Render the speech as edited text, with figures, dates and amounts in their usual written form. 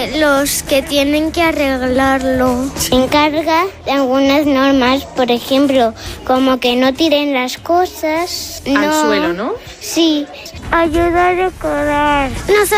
los que tienen que arreglarlo. Se encarga de algunas normas, por ejemplo, como que no tiren las cosas. Al suelo, ¿no? Sí. Ayuda a decorar.